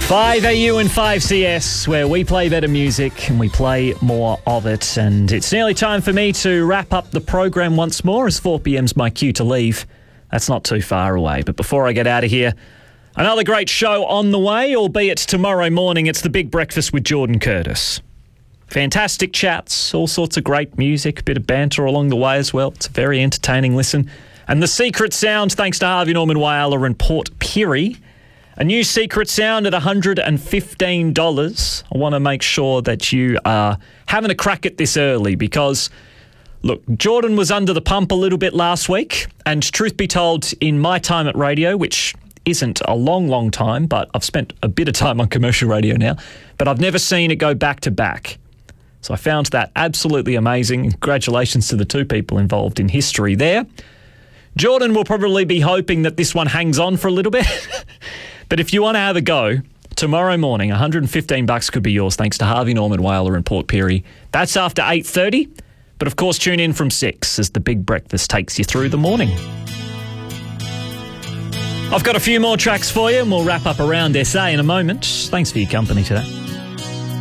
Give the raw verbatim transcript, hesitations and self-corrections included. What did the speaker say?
five A U and five C S, where we play better music and we play more of it. And it's nearly time for me to wrap up the program once more, as four p m's my cue to leave. That's not too far away. But before I get out of here, another great show on the way, albeit tomorrow morning. It's the Big Breakfast with Jordan Curtis. Fantastic chats, all sorts of great music, a bit of banter along the way as well. It's a very entertaining listen. And the secret sound, thanks to Harvey Norman Whyalla and Port Pirie. A new secret sound at one hundred fifteen dollars. I want to make sure that you are having a crack at this early because, look, Jordan was under the pump a little bit last week. And truth be told, in my time at radio, which isn't a long, long time, but I've spent a bit of time on commercial radio now, but I've never seen it go back to back. So I found that absolutely amazing. Congratulations to the two people involved in history there. Jordan will probably be hoping that this one hangs on for a little bit. But if you want to have a go, tomorrow morning, one hundred fifteen bucks could be yours thanks to Harvey Norman Whyalla and Port Pirie. That's after eight thirty. But of course, tune in from six as the Big Breakfast takes you through the morning. I've got a few more tracks for you and we'll wrap up around S A in a moment. Thanks for your company today.